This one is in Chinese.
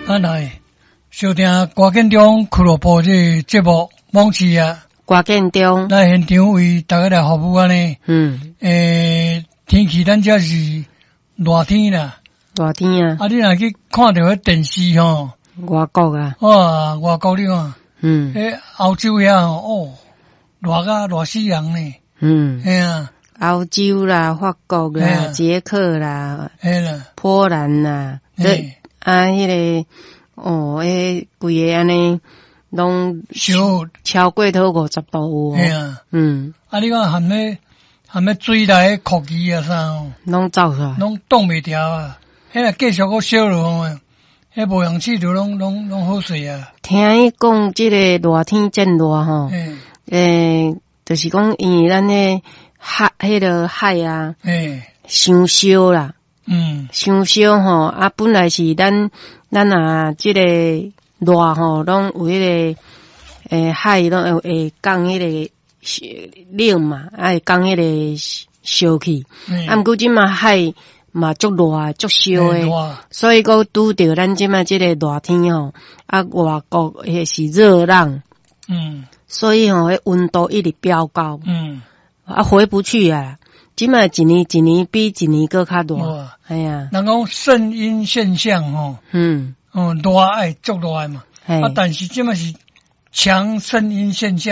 啊来，收听歌建中俱乐部这节目，往期啊， 歌建中来现场为大家来服务安尼。天气咱这是热天啦， 热天啊， 啊，你若去看到迄电视吼， 外国啊， 哇，外国你看， 嗯欧洲遐吼，热死人呢， 嗯， 嘿啊， 欧洲啦、法国嘿啊啦、捷克啦、 嘿啦， 波兰啦， 嘿， 迄个规个安尼拢小， 超过头50度有哦， 嘿啊，啊，你看含咧水内迄空气啊啥吼， 拢走出来， 拢冻袂调啊，迄若继续搁烧落去，迄无氧气就拢好势啊， 听伊讲即个热天真热吼，就是讲因为咱迄迄个海啊，伤烧啦。伤烧吼，啊，本来是咱啊，即个热吼，拢有迄个海拢会降迄个冷嘛，啊会降迄个烧气。啊，毋过即嘛海嘛足热足烧诶，所以讲拄着咱即嘛即个热天吼，啊外国迄是热浪，所以吼迄温度一直飙高，啊回不去啊。即卖一年比一年搁较热，哎呀， 人讲圣婴现象吼，热爱足热爱嘛，啊，但是即卖是强圣婴现象。